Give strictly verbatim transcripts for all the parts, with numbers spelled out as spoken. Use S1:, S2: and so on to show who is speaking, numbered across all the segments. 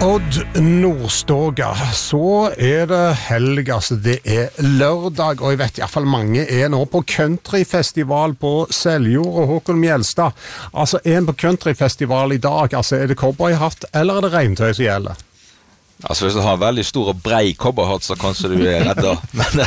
S1: Odd Nordstoga, så er det helg, altså det er lørdag, og jeg vet i hvert fall mange er nå på countryfestival på Seljord og Håkon Mjelstad. Altså en på countryfestival i dag, altså er det cowboyhatt eller er det regntøy som gjelder?
S2: Altså hvis du har en veldig stor og brei cowboyhatt, så kanskje du er redd da. Men,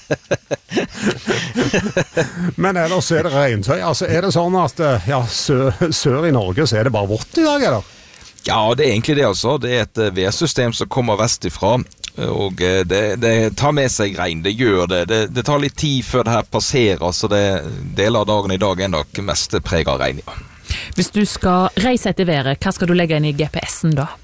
S1: Men ellers er det regntøy, altså er det sånn at ja, sør, sør i Norge så er det bare vått i dag, eller?
S2: Ja, det er egentlig det altså. Det er et værsystem som kommer vestifra, og det, det tar med seg regn, det gjør det. det. Det tar litt tid før det her passerer, så det deler av dagen i dag er nok mest preget av regn. Ja.
S3: Hvis du skal reise etter været, hva skal du legge inn i G P S-en da?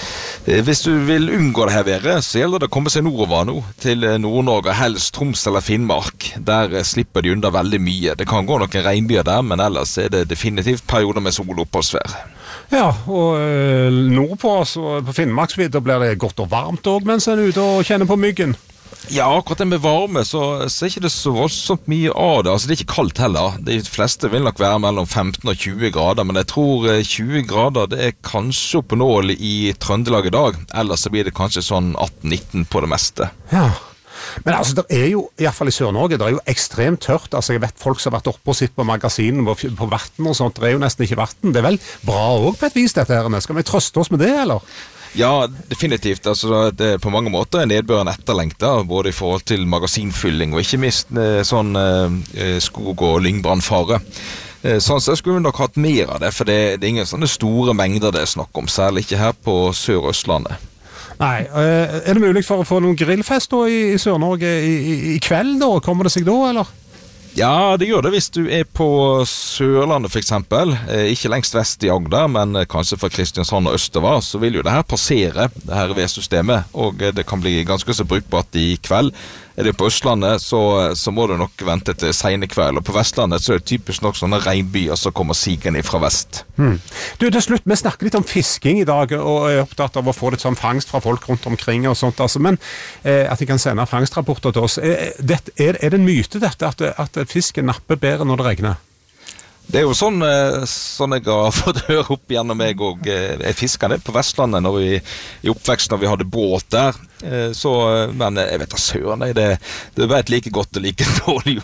S2: Hvis du vil unngå det her været, så gjelder det å komme seg nordover nå, til Nord-Norge, helst Troms eller Finnmark. Der slipper de unna veldig mye. Det kan gå noen regnbyer der, men ellers er det definitivt perioder med sol og oppholdsvær.
S1: Ja, og øh, nordpå, så på Finnmarksvidda blir det godt og varmt også, mens en er ute og kjenner på myggen.
S2: Ja, akkurat det med varme, så, så er ikke det så voldsomt mye av det. Altså, det er ikke kaldt heller. De fleste vil nok være mellom femten og tjue grader, men jeg tror tjue grader, det er kanskje oppnåelig i Trøndelag i dag. Ellers så blir det kanskje sånn atten nitten på det meste.
S1: Ja. Men altså, det er jo, i hvert fall i Sør-Norge, det er jo ekstremt tørt. Altså, jeg vet folk som har vært oppe og sitt på magasinen på, på verten og sånt, det er jo nesten ikke verten. Det er vel bra også på et vis dette her. Skal vi trøste oss med det, eller?
S2: Ja, definitivt. Altså, det er på mange måter nedbøren etterlengter, både i forhold til magasinfylling og ikke minst sånn eh, skog- og lyngbrannfare. Eh, sånn så skulle vi nok hatt mer av det, for det, det er ingen sånne store mengder det er snakk om, særlig ikke her på Sør-Østlandet.
S1: Nei, er det mulig for å få noen grillfest da i, i Sør-Norge i, i, i kveld da? Kommer det seg da, eller?
S2: Ja, det gjør det hvis du er på Sørlandet for eksempel. Eh, ikke lengst vest i Agder, men kanskje fra Kristiansand og østover, så vil jo det her passere, det her vedsystemet, og det kan bli ganske så brukbart i kveld. Er det på Østlandet, så, så må du nok vente til sene kveld, og på Vestlandet så er det typisk nok sånne regnbyer som kommer sigende fra vest.
S1: Hmm. Du, til slutt, vi snakker litt om fisking i dag, og er opptatt av å få litt sånn fangst fra folk rundt omkring og sånt, altså, men eh, at de kan sende fangstrapporter til oss. Er det, er, er det en myte dette, at, at fisken napper bedre når det regner?
S2: Det er jo sånn, sånn jeg har fått høre opp gjennom meg, og jeg fisket det på Vestlandet når vi, i oppvekst når vi hadde båt der. Så, men jeg vet da søren, det, det vet like godt og like dårlig.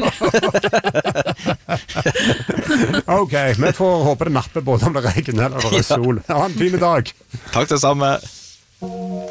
S1: Ok, vi får håpe det napper både om det regner eller det er sol. Ha en fin dag.
S2: Takk det samme.